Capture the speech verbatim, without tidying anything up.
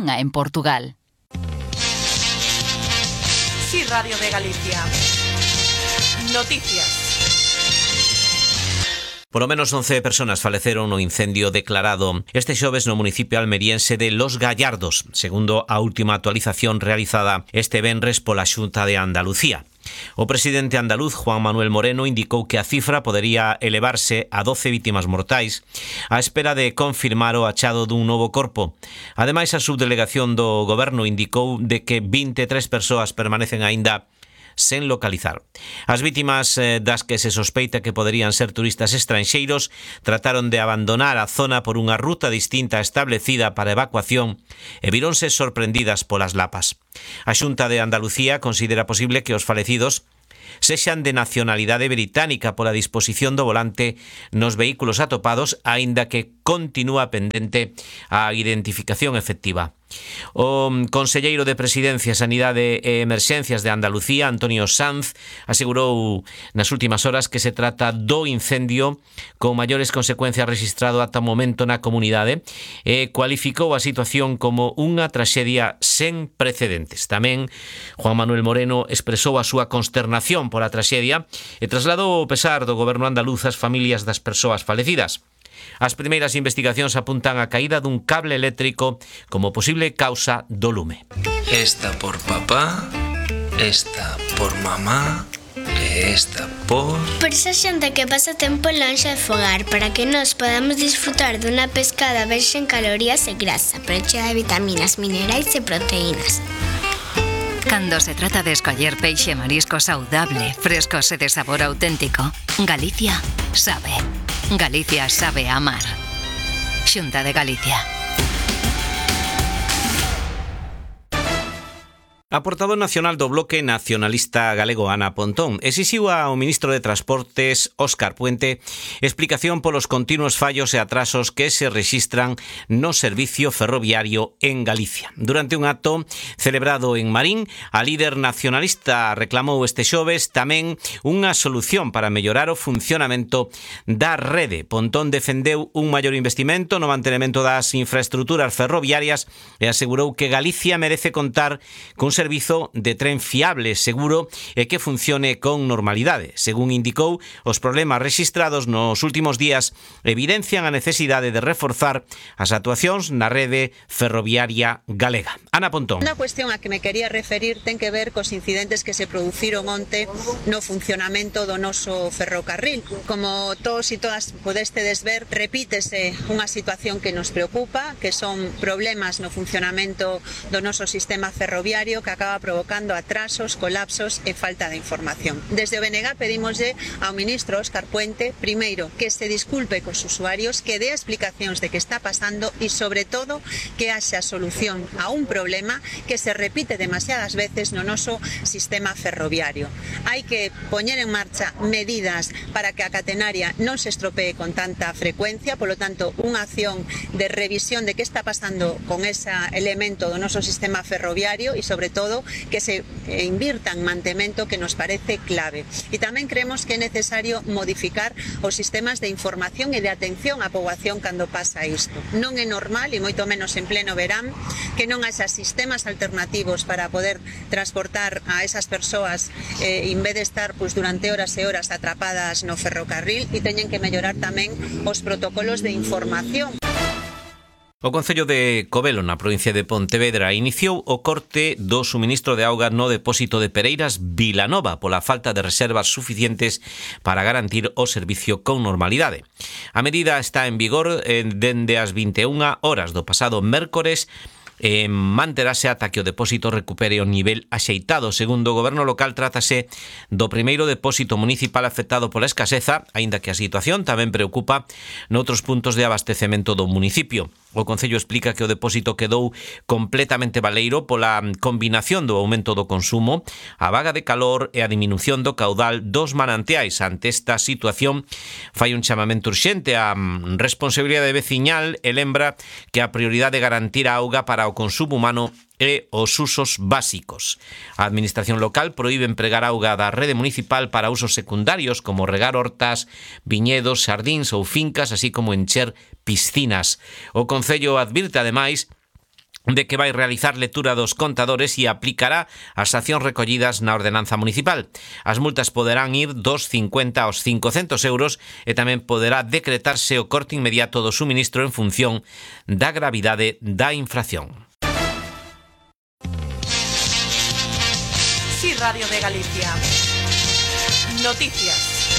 unha en Portugal. Sí, Radio de Galicia. Noticias. Por lo menos once personas faleceron no incendio declarado este xoves no municipio almeriense de Los Gallardos, segundo a última actualización realizada este venres pola Xunta de Andalucía. O presidente andaluz, Juan Manuel Moreno, indicou que a cifra podería elevarse a doce vítimas mortais á espera de confirmar o achado dun novo corpo. Ademais, a subdelegación do goberno indicou de que vinte e tres persoas permanecen aínda sen localizar. As vítimas eh, das que se sospeita que poderían ser turistas estranxeiros trataron de abandonar a zona por unha ruta distinta establecida para evacuación e vironse sorprendidas polas lapas. A Xunta de Andalucía considera posible que os falecidos sexan de nacionalidade británica pola disposición do volante nos vehículos atopados, aínda que continúa pendente a identificación efectiva. O conselleiro de Presidencia, Sanidade e Emerxencias de Andalucía, Antonio Sanz, asegurou nas últimas horas que se trata do incendio con maiores consecuencias registrado ata o momento na comunidade e cualificou a situación como unha traxedia sen precedentes. Tamén Juan Manuel Moreno expresou a súa consternación pola traxedia e trasladou o pesar do goberno andaluz ás familias das persoas falecidas. As primeiras investigacións apuntan a caída dun cable eléctrico como posible causa do lume. Esta por papá, esta por mamá e esta por... Por esa xente que pasa tempo lonxe de fogar para que nós podamos disfrutar dunha pescada verxe en calorías e grasa, pero chea de vitaminas, minerais e proteínas. Cando se trata de escoller peixe e marisco saudable, frescos e de sabor auténtico, Galicia sabe. Galicia sabe amar. Xunta de Galicia. A portavoz nacional do Bloque Nacionalista Galego, Ana Pontón, exixiu ao ministro de Transportes, Óscar Puente, explicación polos continuos fallos e atrasos que se rexistran no servicio ferroviario en Galicia. Durante un acto celebrado en Marín, a líder nacionalista reclamou este xoves tamén unha solución para mellorar o funcionamento da rede. Pontón defendeu un maior investimento no mantenimento das infraestruturas ferroviarias e asegurou que Galicia merece contar cun servizo de tren fiable, seguro e que funcione con normalidade. Según indicou, os problemas rexistrados nos últimos días evidencian a necesidade de reforzar as actuacións na rede ferroviaria galega. Ana Pontón. Unha cuestión a que me quería referir ten que ver cos incidentes que se produciron onte no funcionamento do noso ferrocarril. Como todos e todas podestedes ver, repítese unha situación que nos preocupa, que son problemas no funcionamento do noso sistema ferroviario que acaba provocando atrasos, colapsos e falta de información. Desde o B N G pedimoslle ao ministro Óscar Puente, primeiro, que se disculpe cos usuarios, que dé explicacións de que está pasando e, sobre todo, que haxa solución a un problema que se repite demasiadas veces no noso sistema ferroviario. Hai que poñer en marcha medidas para que a catenaria non se estropee con tanta frecuencia, polo tanto, unha acción de revisión de que está pasando con ese elemento do noso sistema ferroviario e, sobre todo, que se invirta en mantemento, que nos parece clave. E tamén creemos que é necesario modificar os sistemas de información e de atención á poboación cando pasa isto. Non é normal, e moito menos en pleno verán, que non haxa sistemas alternativos para poder transportar a esas persoas eh, en vez de estar pues, durante horas e horas atrapadas no ferrocarril, e teñen que mellorar tamén os protocolos de información. O Concello de Covelo, na provincia de Pontevedra, iniciou o corte do suministro de auga no depósito de Pereiras Vilanova pola falta de reservas suficientes para garantir o servicio con normalidade. A medida está en vigor eh, dende as vinte e unha horas do pasado mércores e manterase ata que o depósito recupere o nivel axeitado. Segundo o goberno local, trátase do primeiro depósito municipal afectado pola escaseza, aínda que a situación tamén preocupa noutros puntos de abastecemento do municipio. O Concello explica que o depósito quedou completamente baleiro pola combinación do aumento do consumo, a vaga de calor e a diminución do caudal dos manantiais. Ante esta situación, fai un chamamento urxente á responsabilidade veciñal e lembra que a prioridade é garantir a auga para o consumo humano e os usos básicos. A administración local proíbe empregar auga da rede municipal para usos secundarios como regar hortas, viñedos, xardíns ou fincas, así como encher piscinas. O Concello advirte, ademais, de que vai realizar lectura dos contadores e aplicará as accións recollidas na ordenanza municipal. As multas poderán ir dos cincuenta aos cincocentos euros e tamén poderá decretarse o corte inmediato do suministro en función da gravidade da infracción. Sí, Radio de Galicia. Noticias.